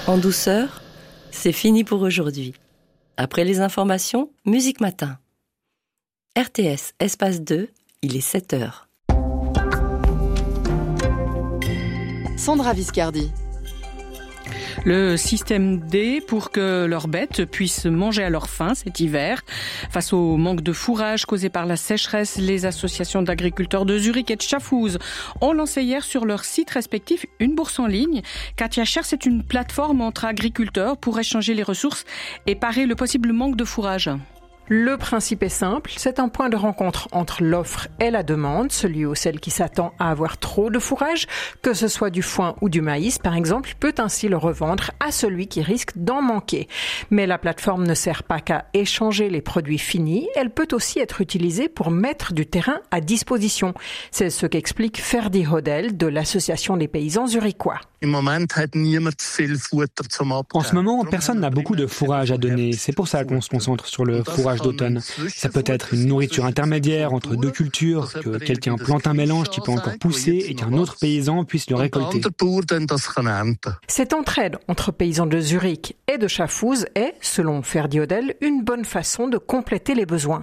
En douceur, c'est fini pour aujourd'hui. Après les informations, Musique Matin. RTS, espace 2, il est 7h. Sandra Viscardi. Le système D pour que leurs bêtes puissent manger à leur faim cet hiver. Face au manque de fourrage causé par la sécheresse, les associations d'agriculteurs de Zurich et de Schaffhouse ont lancé hier sur leurs sites respectifs une bourse en ligne. Katia Cher, c'est une plateforme entre agriculteurs pour échanger les ressources et parer le possible manque de fourrage. Le principe est simple, c'est un point de rencontre entre l'offre et la demande, celui ou celle qui s'attend à avoir trop de fourrage, que ce soit du foin ou du maïs par exemple, peut ainsi le revendre à celui qui risque d'en manquer. Mais la plateforme ne sert pas qu'à échanger les produits finis, elle peut aussi être utilisée pour mettre du terrain à disposition. C'est ce qu'explique Ferdi Hodel de l'Association des paysans zurichois. En ce moment, personne n'a beaucoup de fourrage à donner. C'est pour ça qu'on se concentre sur le fourrage d'automne. Ça peut être une nourriture intermédiaire entre deux cultures, que quelqu'un plante un mélange qui peut encore pousser et qu'un autre paysan puisse le récolter. Cette entraide entre paysans de Zurich et de Schaffhouse est, selon Ferdi Hodel, une bonne façon de compléter les besoins.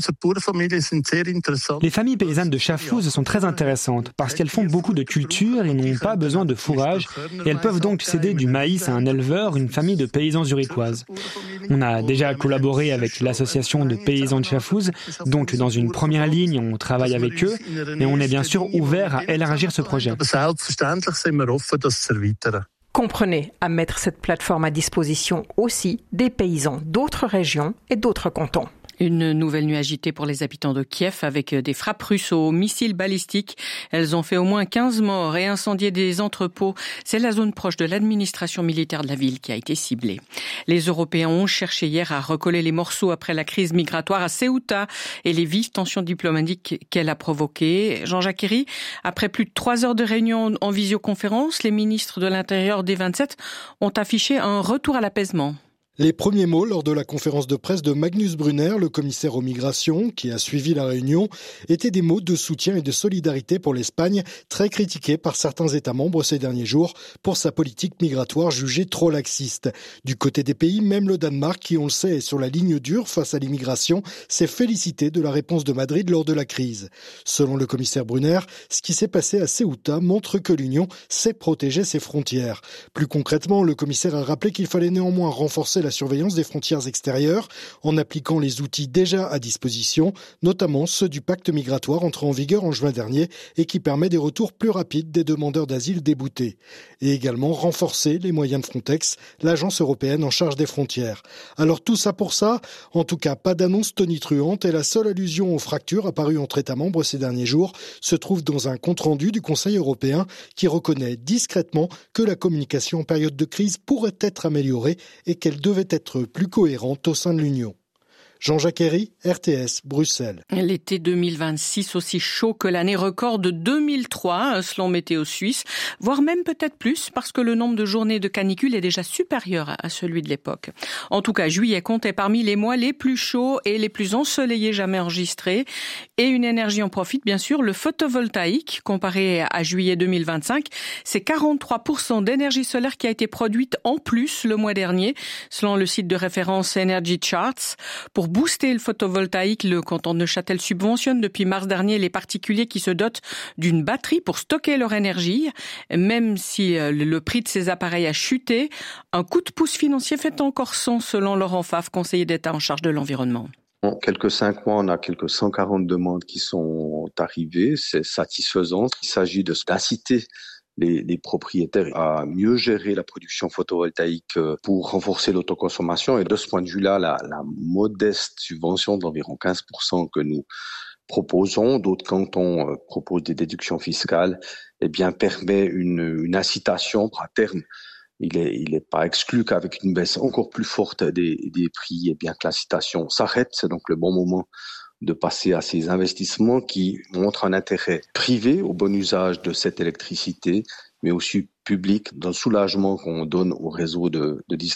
Les familles paysannes de Schaffhouse sont très intéressantes parce qu'elles font beaucoup de cultures et n'ont pas besoin de fourrage et elles peuvent donc céder du maïs à un éleveur, une famille de paysans zurichoises. On a déjà collaboré avec l'association de paysans de Schaffhouse, donc dans une première ligne, on travaille avec eux, mais on est bien sûr ouvert à élargir ce projet. Comprenez à mettre cette plateforme à disposition aussi des paysans d'autres régions et d'autres cantons. Une nouvelle nuit agitée pour les habitants de Kiev avec des frappes russes aux missiles balistiques. Elles ont fait au moins 15 morts et incendié des entrepôts. C'est la zone proche de l'administration militaire de la ville qui a été ciblée. Les Européens ont cherché hier à recoller les morceaux après la crise migratoire à Ceuta et les vives tensions diplomatiques qu'elle a provoquées. Jean-Jacques Herry, après plus de 3 heures de réunion en visioconférence, les ministres de l'Intérieur des 27 ont affiché un retour à l'apaisement. Les premiers mots lors de la conférence de presse de Magnus Brunner, le commissaire aux migrations, qui a suivi la réunion, étaient des mots de soutien et de solidarité pour l'Espagne, très critiquée par certains États membres ces derniers jours pour sa politique migratoire jugée trop laxiste. Du côté des pays, même le Danemark, qui on le sait est sur la ligne dure face à l'immigration, s'est félicité de la réponse de Madrid lors de la crise. Selon le commissaire Brunner, ce qui s'est passé à Ceuta montre que l'Union sait protéger ses frontières. Plus concrètement, le commissaire a rappelé qu'il fallait néanmoins renforcer la surveillance des frontières extérieures en appliquant les outils déjà à disposition, notamment ceux du pacte migratoire entré en vigueur en juin dernier et qui permet des retours plus rapides des demandeurs d'asile déboutés. Et également renforcer les moyens de Frontex, l'agence européenne en charge des frontières. Alors tout ça pour ça, en tout cas pas d'annonce tonitruante et la seule allusion aux fractures apparues entre États membres ces derniers jours se trouve dans un compte-rendu du Conseil européen qui reconnaît discrètement que la communication en période de crise pourrait être améliorée et qu'elle devait être plus cohérente au sein de l'Union. Jean-Jacques Herry, RTS, Bruxelles. L'été 2026 aussi chaud que l'année record de 2003, selon Météo Suisse, voire même peut-être plus, parce que le nombre de journées de canicule est déjà supérieur à celui de l'époque. En tout cas, juillet comptait parmi les mois les plus chauds et les plus ensoleillés jamais enregistrés. Et une énergie en profite, bien sûr, le photovoltaïque, comparé à juillet 2025, c'est 43% d'énergie solaire qui a été produite en plus le mois dernier, selon le site de référence Energy Charts. Pour booster le photovoltaïque, le canton de Neuchâtel subventionne depuis mars dernier les particuliers qui se dotent d'une batterie pour stocker leur énergie. Même si le prix de ces appareils a chuté, un coup de pouce financier fait encore sens selon Laurent Pfaff, conseiller d'État en charge de l'environnement. En quelques 5 mois, on a quelques 140 demandes qui sont arrivées. C'est satisfaisant. Il s'agit d'inciter les propriétaires à mieux gérer la production photovoltaïque pour renforcer l'autoconsommation. Et de ce point de vue-là, la modeste subvention d'environ 15% que nous proposons, d'autres cantons proposent des déductions fiscales, eh bien, permet une incitation à terme. Il est pas exclu qu'avec une baisse encore plus forte des prix, eh bien, que l'incitation s'arrête. C'est donc le bon moment de passer à ces investissements qui montrent un intérêt privé au bon usage de cette électricité, mais aussi public, dans le soulagement qu'on donne au réseau de distribution.